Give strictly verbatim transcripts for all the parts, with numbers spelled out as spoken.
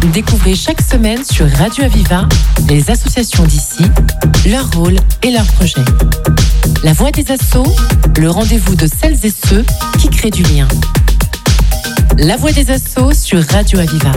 Découvrez chaque semaine sur Radio Aviva les associations d'ici, leur rôle et leurs projets. La Voix des Assos, le rendez-vous de celles et ceux qui créent du lien. La Voix des Assos sur Radio Aviva.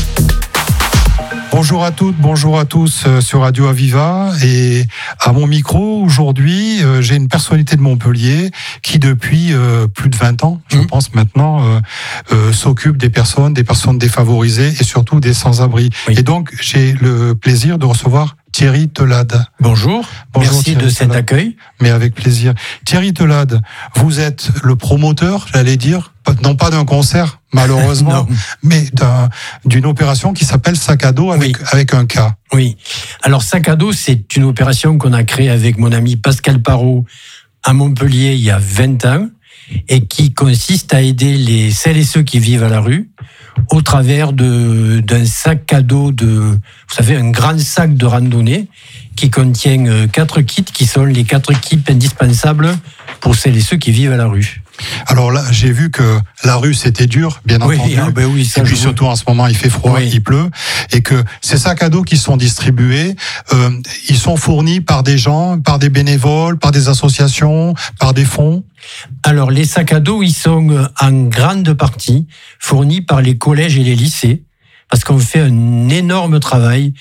Bonjour à toutes, bonjour à tous sur Radio Aviva, et à mon micro aujourd'hui j'ai une personnalité de Montpellier qui depuis euh, plus de vingt ans, je mmh. pense maintenant, euh, euh, s'occupe des personnes, des personnes défavorisées et surtout des sans-abri. Oui. Et donc j'ai le plaisir de recevoir Thierry Telade. Bonjour, Bonjour merci Thierry de cet Telade. accueil. Mais avec plaisir. Thierry Telade, vous êtes le promoteur, j'allais dire, non pas d'un concert, malheureusement, mais d'un, d'une opération qui s'appelle Sac à dos avec, oui. avec un K. Oui. Alors Sac à dos, c'est une opération qu'on a créée avec mon ami Pascal Parot à Montpellier il y a vingt ans et qui consiste à aider les, celles et ceux qui vivent à la rue au travers de, d'un sac à dos de, vous savez, un grand sac de randonnée qui contient quatre kits qui sont les quatre kits indispensables pour celles et ceux qui vivent à la rue. Alors là, j'ai vu que la rue, c'était dur, bien oui, entendu. Ah ben oui, ça, et puis surtout, en ce moment, il fait froid, oui. il pleut. Et que ces sacs à dos qui sont distribués, euh, ils sont fournis par des gens, par des bénévoles, par des associations, par des fonds. Alors, les sacs à dos, ils sont en grande partie fournis par les collèges et les lycées, parce qu'on fait un énorme travail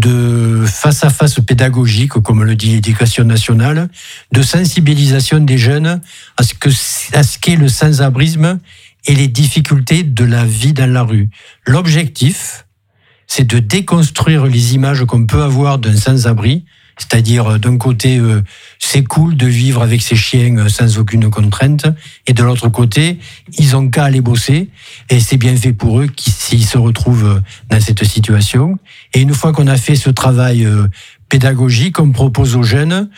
de face-à-face pédagogique, comme le dit l'Éducation nationale, de sensibilisation des jeunes à ce, que, à ce qu'est le sans-abrisme et les difficultés de la vie dans la rue. L'objectif, c'est de déconstruire les images qu'on peut avoir d'un sans-abri, c'est-à-dire d'un côté, euh, c'est cool de vivre avec ses chiens sans aucune contrainte, et de l'autre côté, ils ont qu'à aller bosser, et c'est bien fait pour eux s'ils se retrouvent dans cette situation. Et une fois qu'on a fait ce travail euh, pédagogique, on propose aux jeunes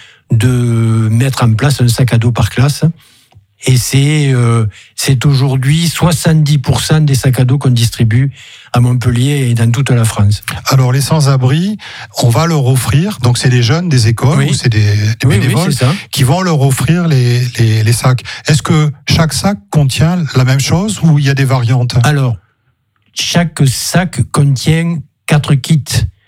de mettre en place un sac à dos par classe. Et c'est, euh, c'est aujourd'hui soixante-dix pour cent des sacs à dos qu'on distribue à Montpellier et dans toute la France. Alors les sans-abri, on va leur offrir, donc c'est des jeunes des écoles oui. ou c'est des, des oui, bénévoles oui, c'est ça. qui vont leur offrir les, les, les sacs. Est-ce que chaque sac contient la même chose ou il y a des variantes ? Alors, chaque sac contient quatre kits.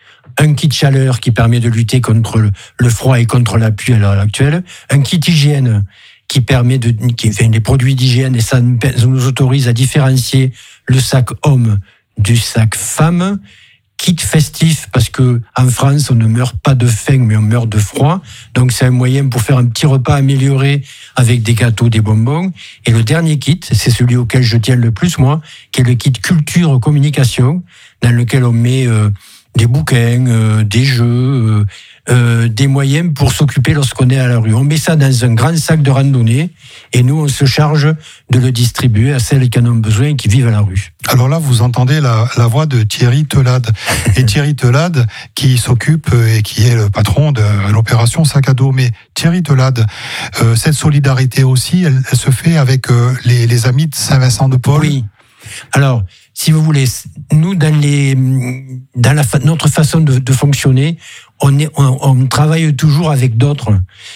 Un kit chaleur qui permet de lutter contre le froid et contre la pluie à l'heure actuelle. Un kit hygiène qui permet de, qui fait des produits d'hygiène et ça nous autorise à différencier le sac homme du sac femme. Kit festif parce que en France on ne meurt pas de faim mais on meurt de froid. Donc c'est un moyen pour faire un petit repas amélioré avec des gâteaux, des bonbons. Et le dernier kit, c'est celui auquel je tiens le plus moi, qui est le kit culture communication, dans lequel on met euh, des bouquins, euh, des jeux, euh, euh, des moyens pour s'occuper lorsqu'on est à la rue. On met ça dans un grand sac de randonnée et nous, on se charge de le distribuer à celles qui en ont besoin et qui vivent à la rue. Alors là, vous entendez la, la voix de Thierry Telade. Et Thierry Telade qui s'occupe et qui est le patron de l'opération Sac à dos. Mais Thierry Telade, euh, cette solidarité aussi, elle, elle se fait avec euh, les, les amis de Saint-Vincent-de-Paul. Oui. Alors, si vous voulez, nous, dans, les, dans la, notre façon de, de fonctionner, on, est, on, on travaille toujours avec d'autres.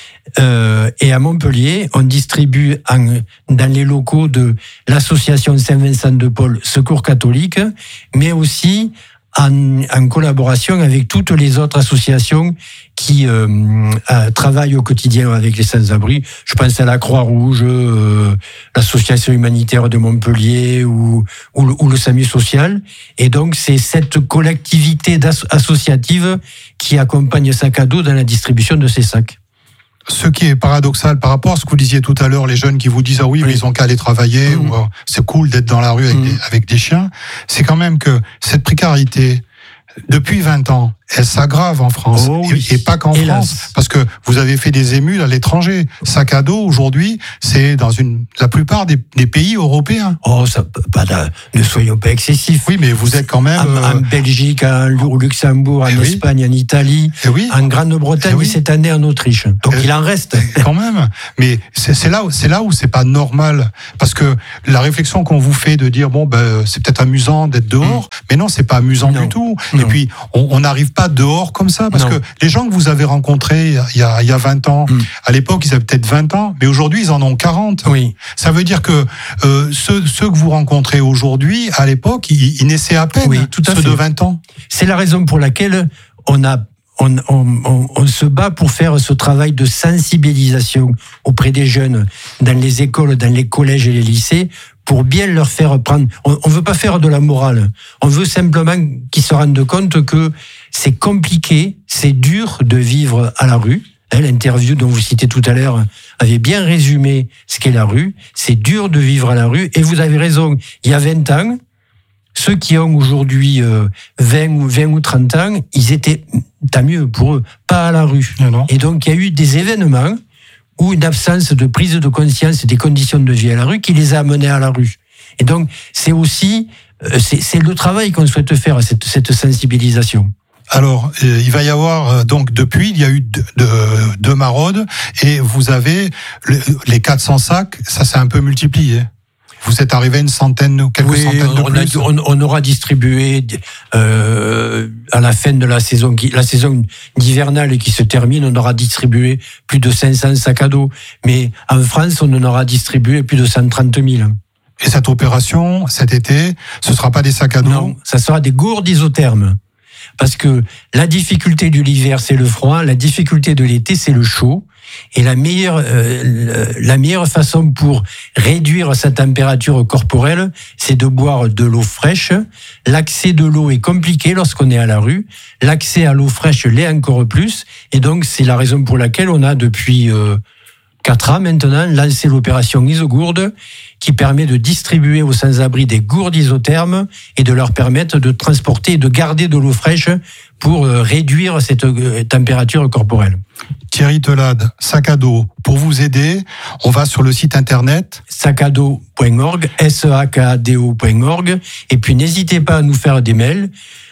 Euh, et à Montpellier, on distribue en, dans les locaux de l'association Saint-Vincent-de-Paul Secours catholique, mais aussi en, en collaboration avec toutes les autres associations qui euh, euh, travaillent au quotidien avec les sans-abri. Je pense à la Croix-Rouge, euh, l'association humanitaire de Montpellier ou, ou, le, ou le SAMU social. Et donc, c'est cette collectivité associative qui accompagne Sac à dos dans la distribution de ces sacs. Ce qui est paradoxal par rapport à ce que vous disiez tout à l'heure, les jeunes qui vous disent « Ah oui, oui. mais ils ont qu'à aller travailler mmh. » ou oh, « C'est cool d'être dans la rue avec, mmh. des, avec des chiens », c'est quand même que cette précarité, depuis vingt ans, elle s'aggrave en France, oh, oui. et, et pas qu'en Hélas. France, parce que vous avez fait des émules à l'étranger. Sac à dos, aujourd'hui, c'est dans une, la plupart des, des pays européens. Oh, ça, pas de, ne soyons pas excessifs. Oui, mais vous êtes quand même... En, euh... en Belgique, en Luxembourg, en oui. Espagne, en Italie, oui. en Grande-Bretagne, et, oui. et cette année en Autriche. Donc et, il en reste. Quand même. Mais c'est, c'est, là où, c'est là où c'est pas normal. Parce que la réflexion qu'on vous fait de dire, bon, ben, c'est peut-être amusant d'être dehors, mmh. mais non, c'est pas amusant non. du tout. Non. Et Et puis, on n'arrive pas dehors comme ça, parce non. que les gens que vous avez rencontrés il y a, il y a vingt ans, mm. à l'époque, ils avaient peut-être vingt ans, mais aujourd'hui, ils en ont quarante. Oui. Ça veut dire que euh, ceux, ceux que vous rencontrez aujourd'hui, à l'époque, ils, ils naissaient à peine, oui, tout à ceux fait. de vingt ans. C'est la raison pour laquelle on a On, on, on, on se bat pour faire ce travail de sensibilisation auprès des jeunes dans les écoles, dans les collèges et les lycées, pour bien leur faire prendre... On ne veut pas faire de la morale, on veut simplement qu'ils se rendent compte que c'est compliqué, c'est dur de vivre à la rue. L'interview dont vous citez tout à l'heure avait bien résumé ce qu'est la rue. C'est dur de vivre à la rue, et vous avez raison, il y a vingt ans, ceux qui ont aujourd'hui vingt ou trente ans, ils étaient, tant mieux pour eux, pas à la rue. Non. Et donc, il y a eu des événements ou une absence de prise de conscience des conditions de vie à la rue qui les a amenés à la rue. Et donc, c'est aussi, c'est, c'est le travail qu'on souhaite faire, cette, cette sensibilisation. Alors, euh, il va y avoir, euh, donc, depuis, il y a eu deux, deux, deux maraudes, et vous avez le, les quatre cents sacs, ça s'est un peu multiplié. Vous êtes arrivé à une centaine ou quelques oui, centaines de on plus. A, on, on aura distribué euh, à la fin de la saison, qui, la saison hivernale qui se termine, on aura distribué plus de cinq cents sacs à dos. Mais en France, on en aura distribué plus de cent trente mille. Et cette opération, cet été, ce ne sera pas des sacs à dos? Non, ça sera des gourdes isothermes. Parce que la difficulté de l'hiver, c'est le froid, la difficulté de l'été, c'est le chaud. Et la meilleure, euh, la meilleure façon pour réduire sa température corporelle, c'est de boire de l'eau fraîche. L'accès de l'eau est compliqué lorsqu'on est à la rue. L'accès à l'eau fraîche l'est encore plus. Et donc, c'est la raison pour laquelle on a depuis euh, quatre ans maintenant lancé l'opération Isogourde, qui permet de distribuer aux sans-abri des gourdes isothermes et de leur permettre de transporter et de garder de l'eau fraîche pour réduire cette température corporelle. Thierry Telade, sac à dos. Pour vous aider, on va sur le site internet sacado point org, S A K A D O point org, et puis n'hésitez pas à nous faire des mails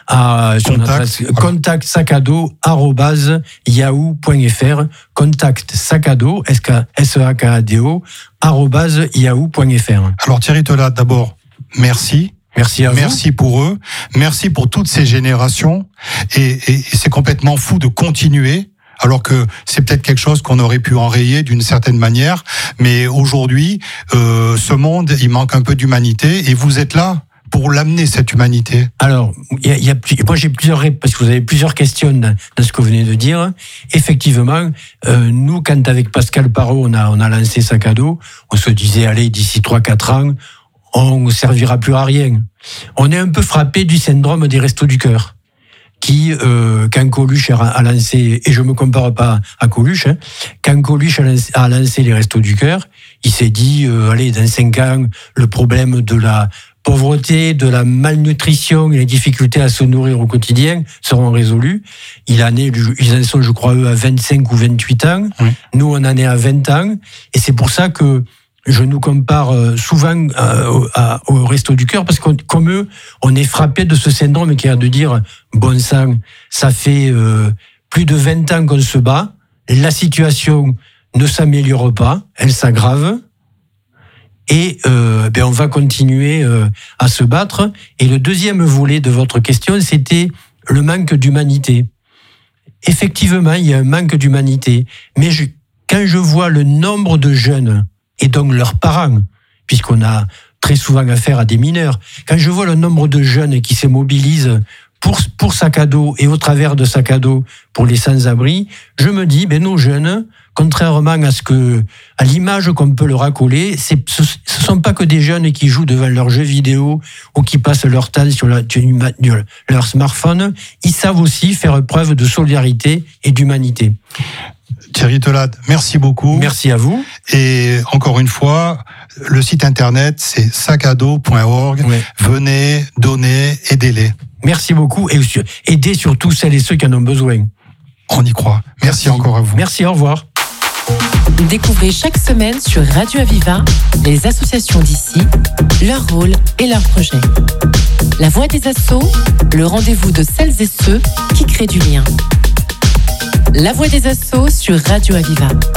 à sur notre adresse voilà. contact sacado arobase yahoo point fr, contact sacado S A K A D O arobase yahoo point fr. Alors Thierry Telade, d'abord, merci. Merci à vous. Merci pour eux. Merci pour toutes ces générations. Et, et, et c'est complètement fou de continuer, alors que c'est peut-être quelque chose qu'on aurait pu enrayer d'une certaine manière. Mais aujourd'hui, euh, ce monde, il manque un peu d'humanité. Et vous êtes là pour l'amener, cette humanité. Alors, il y a, y a, moi j'ai plusieurs, parce que vous avez plusieurs questions dans, dans ce que vous venez de dire. Effectivement, euh, nous, quand avec Pascal Parot, on a, on a lancé Sac à dos, on se disait, allez, d'ici trois quatre ans, on ne servira plus à rien. On est un peu frappé du syndrome des Restos du Cœur, qui, euh, quand Coluche a lancé, et je ne me compare pas à Coluche, hein, quand Coluche a lancé, a lancé les Restos du Cœur, il s'est dit, euh, allez, dans cinq ans, le problème de la pauvreté, de la malnutrition et les difficultés à se nourrir au quotidien seront résolus. Il en est, ils en sont, je crois, eux, à vingt-cinq ou vingt-huit ans. Oui. Nous, on en est à vingt ans. Et c'est pour ça que je nous compare souvent au Resto du Cœur, parce que comme eux, on est frappé de ce syndrome qui a de dire, bon sang, ça fait euh, plus de vingt ans qu'on se bat, la situation ne s'améliore pas, elle s'aggrave, et euh, ben on va continuer euh, à se battre. Et le deuxième volet de votre question, c'était le manque d'humanité. Effectivement, il y a un manque d'humanité, mais je, quand je vois le nombre de jeunes et donc leurs parents, puisqu'on a très souvent affaire à des mineurs, quand je vois le nombre de jeunes qui se mobilisent pour, pour Sac à dos et au travers de Sac à dos pour les sans-abri, je me dis, ben nos jeunes, contrairement à ce que, à l'image qu'on peut leur accoler, c'est, ce ne sont pas que des jeunes qui jouent devant leurs jeux vidéo ou qui passent leur temps sur la, leur smartphone, ils savent aussi faire preuve de solidarité et d'humanité. Thierry Telade, merci beaucoup. Merci à vous. Et encore une fois, le site internet, c'est sacado point org. Oui. Venez, donnez, aidez-les. Merci beaucoup et aidez surtout celles et ceux qui en ont besoin. On y croit. Merci, Merci encore à vous. Merci, au revoir. Découvrez chaque semaine sur Radio Aviva les associations d'ici, leur rôle et leurs projets. La voix des assos, le rendez-vous de celles et ceux qui créent du lien. La voix des assos sur Radio Aviva.